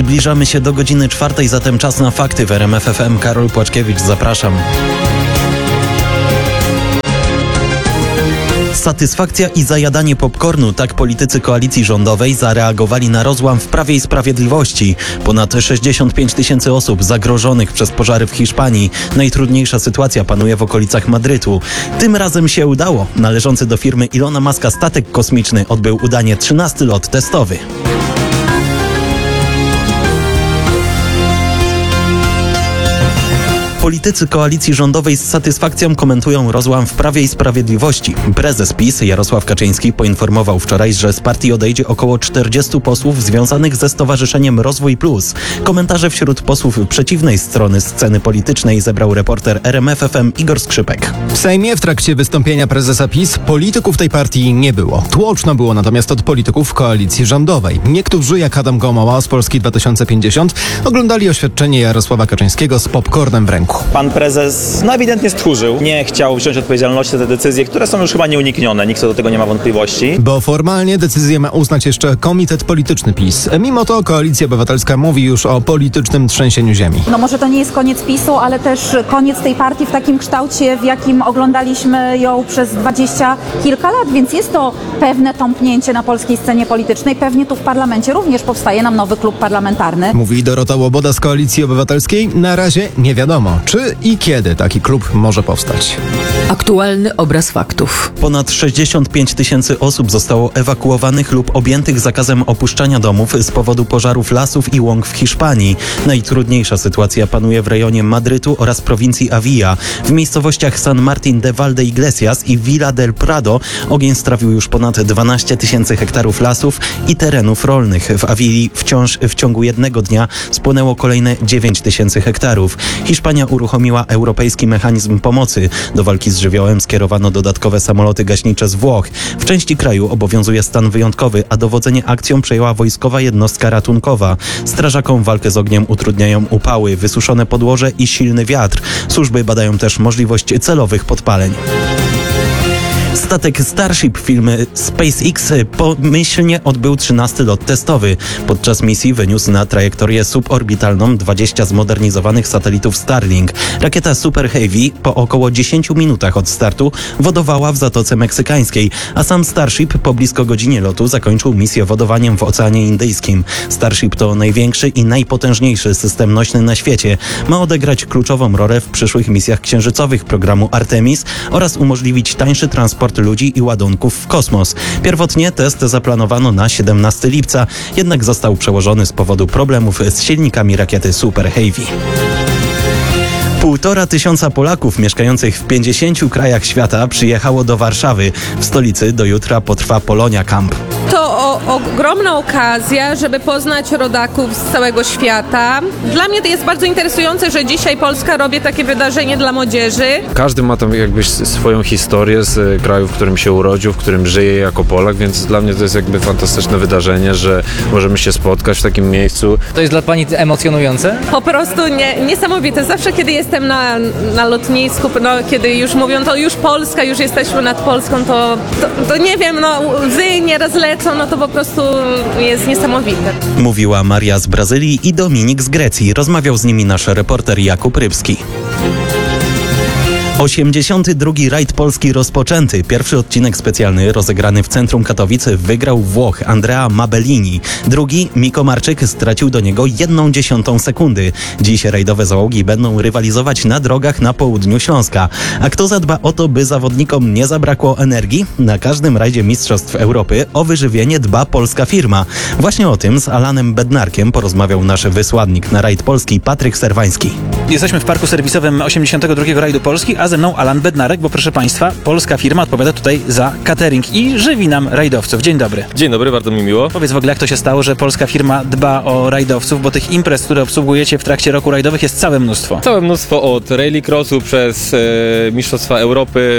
Zbliżamy się do godziny 4, zatem czas na fakty w RMF FM. Karol Płaczkiewicz, zapraszam. Satysfakcja i zajadanie popcornu, tak politycy koalicji rządowej zareagowali na rozłam w Prawie i Sprawiedliwości. Ponad 65 000 osób zagrożonych przez pożary w Hiszpanii. Najtrudniejsza sytuacja panuje w okolicach Madrytu. Tym razem się udało. Należący do firmy Ilona Muska statek kosmiczny odbył udanie 13. lot testowy. Politycy koalicji rządowej z satysfakcją komentują rozłam w Prawie i Sprawiedliwości. Prezes PiS Jarosław Kaczyński poinformował wczoraj, że z partii odejdzie około 40 posłów związanych ze Stowarzyszeniem Rozwój Plus. Komentarze wśród posłów przeciwnej strony sceny politycznej zebrał reporter RMF FM Igor Skrzypek. W Sejmie w trakcie wystąpienia prezesa PiS polityków tej partii nie było. Tłoczno było natomiast od polityków koalicji rządowej. Niektórzy, jak Adam Gomoła z Polski 2050, oglądali oświadczenie Jarosława Kaczyńskiego z popcornem w ręku. Pan prezes ewidentnie stchórzył. Nie chciał wziąć odpowiedzialności za te decyzje, które są już chyba nieuniknione. Nikt co do tego nie ma wątpliwości. Bo formalnie decyzję ma uznać jeszcze Komitet Polityczny PiS. Mimo to Koalicja Obywatelska mówi już o politycznym trzęsieniu ziemi. Może to nie jest koniec PiS-u, ale też koniec tej partii w takim kształcie, w jakim oglądaliśmy ją przez 20 kilka lat, więc jest to pewne tąpnięcie na polskiej scenie politycznej. Pewnie tu w parlamencie również powstaje nam nowy klub parlamentarny. Mówi Dorota Łoboda z Koalicji Obywatelskiej. Na razie nie wiadomo, czy i kiedy taki klub może powstać. Aktualny obraz faktów. Ponad 65 000 osób zostało ewakuowanych lub objętych zakazem opuszczania domów z powodu pożarów lasów i łąk w Hiszpanii. Najtrudniejsza sytuacja panuje w rejonie Madrytu oraz prowincji Avilla. W miejscowościach San Martín de Valdeiglesias i Villa del Prado ogień strawił już ponad 12 000 hektarów lasów i terenów rolnych. W Avilli w ciągu jednego dnia spłonęło kolejne 9 000 hektarów. Hiszpania uruchomiła europejski mechanizm pomocy. Do walki z żywiołem skierowano dodatkowe samoloty gaśnicze z Włoch. W części kraju obowiązuje stan wyjątkowy, a dowodzenie akcją przejęła wojskowa jednostka ratunkowa. Strażakom walkę z ogniem utrudniają upały, wysuszone podłoże i silny wiatr. Służby badają też możliwość celowych podpaleń. Statek Starship firmy SpaceX pomyślnie odbył 13. lot testowy. Podczas misji wyniósł na trajektorię suborbitalną 20 zmodernizowanych satelitów Starlink. Rakieta Super Heavy po około 10 minutach od startu wodowała w Zatoce Meksykańskiej, a sam Starship po blisko godzinie lotu zakończył misję wodowaniem w Oceanie Indyjskim. Starship to największy i najpotężniejszy system nośny na świecie. Ma odegrać kluczową rolę w przyszłych misjach księżycowych programu Artemis oraz umożliwić tańszy transport ludzi i ładunków w kosmos. Pierwotnie test zaplanowano na 17 lipca, jednak został przełożony z powodu problemów z silnikami rakiety Super Heavy. 1500 Polaków mieszkających w 50 krajach świata przyjechało do Warszawy. W stolicy do jutra potrwa Polonia Camp. To ogromna okazja, żeby poznać rodaków z całego świata. Dla mnie to jest bardzo interesujące, że dzisiaj Polska robi takie wydarzenie dla młodzieży. Każdy ma tam jakby swoją historię z kraju, w którym się urodził, w którym żyje jako Polak, więc dla mnie to jest jakby fantastyczne wydarzenie, że możemy się spotkać w takim miejscu. To jest dla pani emocjonujące? Po prostu niesamowite. Zawsze kiedy jestem na lotnisku, kiedy już mówią, to już Polska, już jesteśmy nad Polską, to nie wiem, łzy nieraz lecą, to po prostu jest niesamowite. Mówiła Maria z Brazylii i Dominik z Grecji. Rozmawiał z nimi nasz reporter Jakub Rybski. 82. rajd polski rozpoczęty. Pierwszy odcinek specjalny rozegrany w centrum Katowic wygrał Włoch Andrea Mabellini. Drugi Miko Marczyk stracił do niego 1/10 sekundy. Dziś rajdowe załogi będą rywalizować na drogach na południu Śląska. A kto zadba o to, by zawodnikom nie zabrakło energii? Na każdym rajdzie Mistrzostw Europy o wyżywienie dba polska firma. Właśnie o tym z Alanem Bednarkiem porozmawiał nasz wysłannik na rajd polski Patryk Serwański. Jesteśmy w parku serwisowym 82. rajdu Polski, a ze mną Alan Bednarek, bo proszę Państwa, polska firma odpowiada tutaj za catering i żywi nam rajdowców. Dzień dobry. Dzień dobry, bardzo mi miło. Powiedz w ogóle, jak to się stało, że polska firma dba o rajdowców, bo tych imprez, które obsługujecie w trakcie roku rajdowych jest całe mnóstwo. Całe mnóstwo, od rallycrossu przez Mistrzostwa Europy,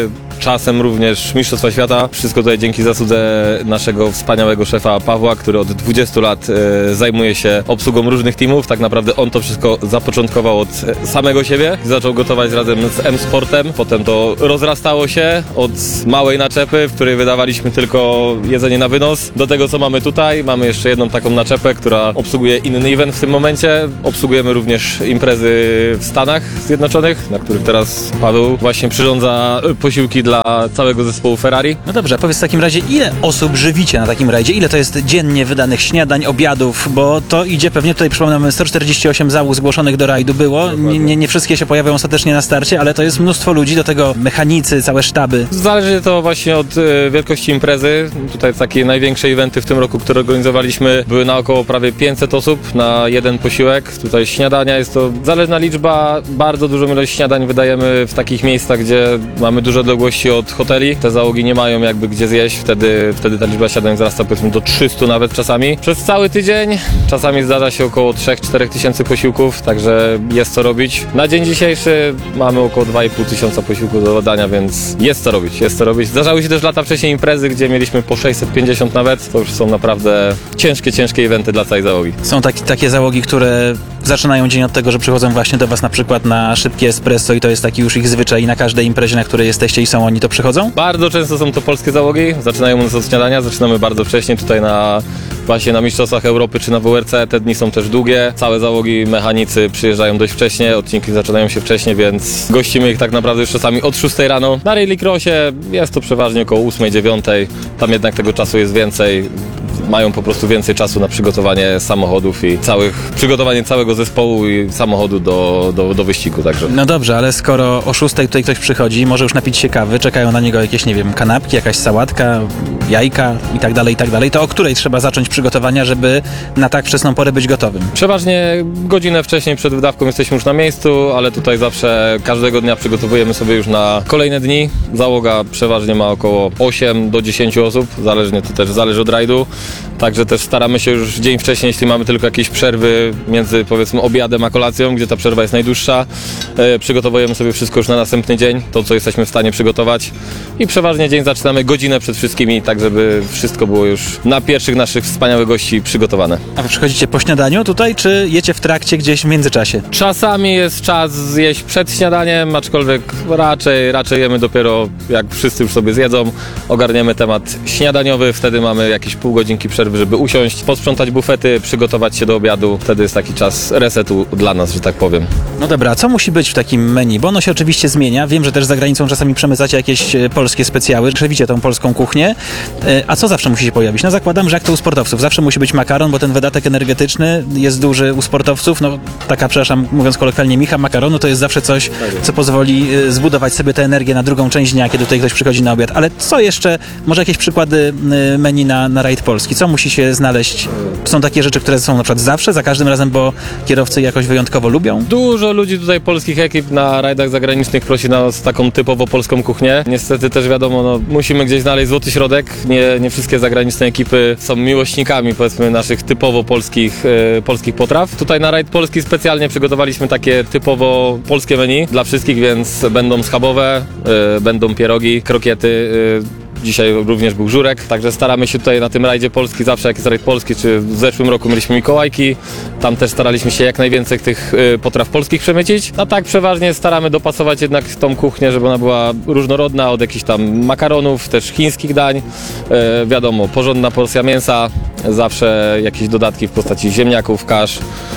czasem również Mistrzostwa Świata. Wszystko tutaj dzięki zasłudze naszego wspaniałego szefa Pawła, który od 20 lat zajmuje się obsługą różnych teamów. Tak naprawdę on to wszystko zapoczątkował od samego siebie. Zaczął gotować razem z M-Sportem. Potem to rozrastało się od małej naczepy, w której wydawaliśmy tylko jedzenie na wynos, do tego co mamy tutaj. Mamy jeszcze jedną taką naczepę, która obsługuje inny event w tym momencie. Obsługujemy również imprezy w Stanach Zjednoczonych, na których teraz Paweł właśnie przyrządza posiłki dla całego zespołu Ferrari. No dobrze, a powiedz w takim razie, ile osób żywicie na takim rajdzie? Ile to jest dziennie wydanych śniadań, obiadów? Bo to idzie pewnie, tutaj przypominamy, 148 załóg zgłoszonych do rajdu było. Nie wszystkie się pojawią ostatecznie na starcie, ale to jest mnóstwo ludzi, do tego mechanicy, całe sztaby. Zależy to właśnie od wielkości imprezy. Tutaj takie największe eventy w tym roku, które organizowaliśmy, były na około prawie 500 osób na jeden posiłek. Tutaj śniadania jest to zależna liczba. Bardzo dużą ilość śniadań wydajemy w takich miejscach, gdzie mamy duże odległości od hoteli. Te załogi nie mają jakby gdzie zjeść. Wtedy ta liczba śniadań wzrasta powiedzmy do 300 nawet czasami. Przez cały tydzień czasami zdarza się około 3-4 tysięcy posiłków, także jest co robić. Na dzień dzisiejszy mamy około 2,5 tysiąca posiłków do oddania, więc jest co robić. Zdarzały się też lata wcześniej imprezy, gdzie mieliśmy po 650 nawet. To już są naprawdę ciężkie eventy dla całej załogi. Są takie załogi, które zaczynają dzień od tego, że przychodzą właśnie do was na przykład na szybkie espresso i to jest taki już ich zwyczaj i na każdej imprezie, na której jesteście i są oni, to przychodzą? Bardzo często są to polskie załogi. Zaczynają u nas od śniadania, zaczynamy bardzo wcześnie tutaj właśnie na Mistrzostwach Europy czy na WRC. Te dni są też długie. Całe załogi, mechanicy przyjeżdżają dość wcześnie, odcinki zaczynają się wcześnie, więc gościmy ich tak naprawdę już czasami od 6 rano. Na rallycrossie jest to przeważnie około 8-9. Tam jednak tego czasu jest więcej. Mają po prostu więcej czasu na przygotowanie samochodów i przygotowanie całego zespołu i samochodu do wyścigu. Także. No dobrze, ale skoro o 6 tutaj ktoś przychodzi, może już napić się kawy, czekają na niego jakieś, nie wiem, kanapki, jakaś sałatka, jajka i tak dalej, to o której trzeba zacząć przygotowania, żeby na tak wczesną porę być gotowym? Przeważnie godzinę wcześniej przed wydawką jesteśmy już na miejscu, ale tutaj zawsze każdego dnia przygotowujemy sobie już na kolejne dni. Załoga przeważnie ma około 8 do 10 osób, to też zależy od rajdu. Także też staramy się już dzień wcześniej, jeśli mamy tylko jakieś przerwy między powiedzmy obiadem a kolacją, gdzie ta przerwa jest najdłuższa, przygotowujemy sobie wszystko już na następny dzień, to co jesteśmy w stanie przygotować i przeważnie dzień zaczynamy godzinę przed wszystkimi, tak żeby wszystko było już na pierwszych naszych wspaniałych gości przygotowane. A wy przychodzicie po śniadaniu tutaj, czy jecie w trakcie gdzieś w międzyczasie? Czasami jest czas zjeść przed śniadaniem, aczkolwiek raczej jemy dopiero jak wszyscy już sobie zjedzą, ogarniemy temat śniadaniowy, wtedy mamy jakieś pół godzinki przerwy, żeby usiąść, posprzątać bufety, przygotować się do obiadu. Wtedy jest taki czas resetu dla nas, że tak powiem. No dobra, a co musi być w takim menu? Bo ono się oczywiście zmienia. Wiem, że też za granicą czasami przemycacie jakieś polskie specjały, krzewicie tą polską kuchnię. A co zawsze musi się pojawić? No zakładam, że jak to u sportowców. Zawsze musi być makaron, bo ten wydatek energetyczny jest duży u sportowców. No taka, przepraszam, mówiąc kolokwialnie, micha makaronu to jest zawsze coś, co pozwoli zbudować sobie tę energię na drugą część dnia, kiedy tutaj ktoś przychodzi na obiad. Ale co jeszcze? Może jakieś przykłady menu na rajd polski? Co musi się znaleźć? Są takie rzeczy, które są na przykład zawsze, za każdym razem, bo kierowcy jakoś wyjątkowo lubią? Dużo ludzi tutaj, polskich ekip na rajdach zagranicznych prosi nas taką typowo polską kuchnię. Niestety też wiadomo, musimy gdzieś znaleźć złoty środek. Nie wszystkie zagraniczne ekipy są miłośnikami, powiedzmy, naszych typowo polskich potraw. Tutaj na rajd polski specjalnie przygotowaliśmy takie typowo polskie menu dla wszystkich, więc będą schabowe, będą pierogi, krokiety. Dzisiaj również był żurek, także staramy się tutaj na tym rajdzie polski, zawsze jak jest rajd polski, czy w zeszłym roku mieliśmy Mikołajki, tam też staraliśmy się jak najwięcej tych potraw polskich przemycić. A tak przeważnie staramy dopasować jednak tą kuchnię, żeby ona była różnorodna, od jakichś tam makaronów, też chińskich dań. Wiadomo, porządna porcja mięsa, zawsze jakieś dodatki w postaci ziemniaków, kasz.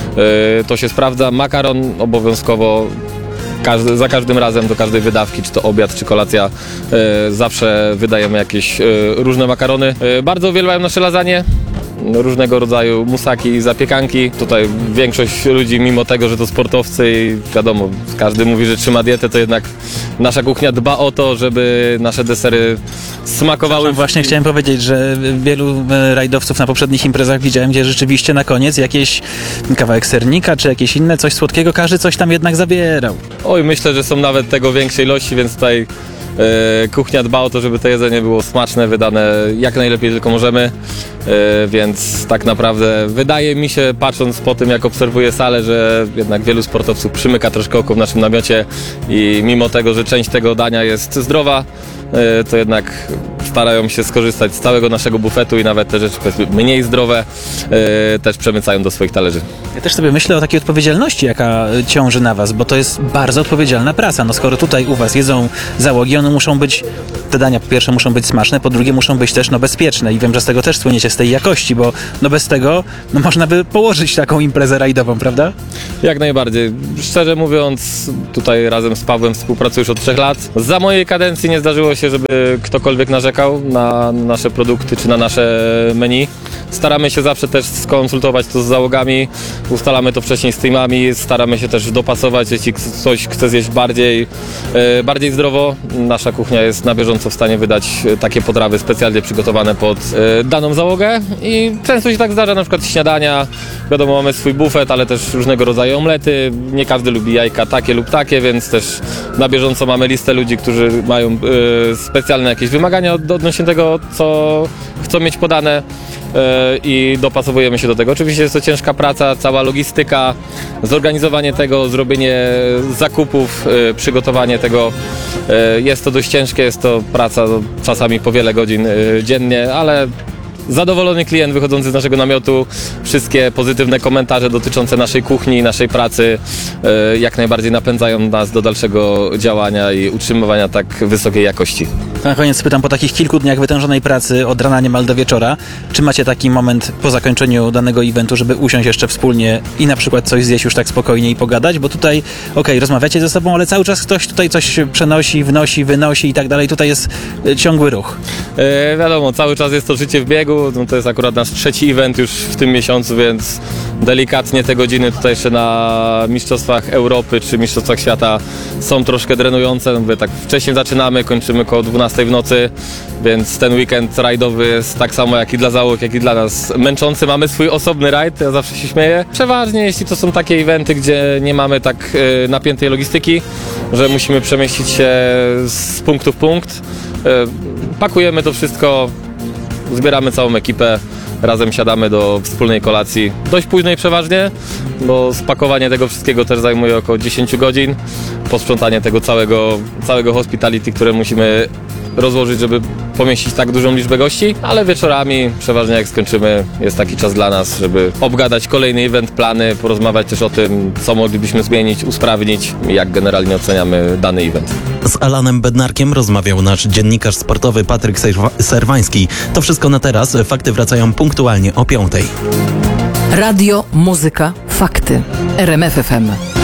To się sprawdza. Makaron obowiązkowo. Za każdym razem do każdej wydawki, czy to obiad, czy kolacja, zawsze wydajemy jakieś różne makarony. Bardzo uwielbiają nasze lasagne, różnego rodzaju musaki i zapiekanki. Tutaj większość ludzi, mimo tego, że to sportowcy i wiadomo, każdy mówi, że trzyma dietę, to jednak nasza kuchnia dba o to, żeby nasze desery smakowały. Właśnie chciałem powiedzieć, że wielu rajdowców na poprzednich imprezach widziałem, gdzie rzeczywiście na koniec jakieś kawałek sernika, czy jakieś inne, coś słodkiego, każdy coś tam jednak zabierał. Oj, myślę, że są nawet tego większej ilości, więc tutaj kuchnia dba o to, żeby to jedzenie było smaczne, wydane jak najlepiej tylko możemy, więc tak naprawdę wydaje mi się, patrząc po tym, jak obserwuję salę, że jednak wielu sportowców przymyka troszkę oko w naszym namiocie i mimo tego, że część tego dania jest zdrowa, to jednak starają się skorzystać z całego naszego bufetu i nawet te rzeczy powiedzmy mniej zdrowe też przemycają do swoich talerzy. Ja też sobie myślę o takiej odpowiedzialności, jaka ciąży na was, bo to jest bardzo odpowiedzialna praca. No skoro tutaj u was jedzą załogi, one muszą być, te dania po pierwsze muszą być smaczne, po drugie muszą być też bezpieczne i wiem, że z tego też słyniecie, z tej jakości, bo bez tego można by położyć taką imprezę rajdową, prawda? Jak najbardziej. Szczerze mówiąc, tutaj razem z Pawłem współpracuję już od 3 lat. Za mojej kadencji nie zdarzyło się, żeby ktokolwiek narzekał na nasze produkty czy na nasze menu. Staramy się zawsze też skonsultować to z załogami, ustalamy to wcześniej z teamami, staramy się też dopasować, jeśli ktoś chce zjeść bardziej zdrowo. Nasza kuchnia jest na bieżąco w stanie wydać takie potrawy specjalnie przygotowane pod daną załogę i często się tak zdarza, na przykład śniadania, wiadomo, mamy swój bufet, ale też różnego rodzaju omlety, nie każdy lubi jajka takie lub takie, więc też na bieżąco mamy listę ludzi, którzy mają specjalne jakieś wymagania odnośnie tego, co chcą mieć podane i dopasowujemy się do tego. Oczywiście jest to ciężka praca, cała logistyka, zorganizowanie tego, zrobienie zakupów, przygotowanie tego. Jest to dość ciężkie, jest to praca czasami po wiele godzin dziennie, ale zadowolony klient wychodzący z naszego namiotu, wszystkie pozytywne komentarze dotyczące naszej kuchni, naszej pracy jak najbardziej napędzają nas do dalszego działania i utrzymywania tak wysokiej jakości. Na koniec spytam, po takich kilku dniach wytężonej pracy od rana niemal do wieczora, czy macie taki moment po zakończeniu danego eventu, żeby usiąść jeszcze wspólnie i na przykład coś zjeść już tak spokojnie i pogadać? Bo tutaj, rozmawiacie ze sobą, ale cały czas ktoś tutaj coś przenosi, wnosi, wynosi i tak dalej. Tutaj jest ciągły ruch. Wiadomo, cały czas jest to życie w biegu. No to jest akurat nasz 3. event już w tym miesiącu, więc delikatnie te godziny tutaj jeszcze na Mistrzostwach Europy czy Mistrzostwach Świata są troszkę drenujące. No mówię, tak wcześniej zaczynamy, kończymy koło 12 w nocy, więc ten weekend rajdowy jest tak samo jak i dla załóg, jak i dla nas męczący. Mamy swój osobny rajd, ja zawsze się śmieję. Przeważnie jeśli to są takie eventy, gdzie nie mamy tak napiętej logistyki, że musimy przemieścić się z punktu w punkt, pakujemy to wszystko, zbieramy całą ekipę, razem siadamy do wspólnej kolacji. Dość późnej przeważnie, bo spakowanie tego wszystkiego też zajmuje około 10 godzin. Posprzątanie tego całego hospitality, które musimy rozłożyć, żeby pomieścić tak dużą liczbę gości, ale wieczorami, przeważnie jak skończymy, jest taki czas dla nas, żeby obgadać kolejny event, plany, porozmawiać też o tym, co moglibyśmy zmienić, usprawnić i jak generalnie oceniamy dany event. Z Alanem Bednarkiem rozmawiał nasz dziennikarz sportowy Patryk Serwański. To wszystko na teraz. Fakty wracają punktualnie o 5:00. Radio, muzyka, fakty. RMF FM.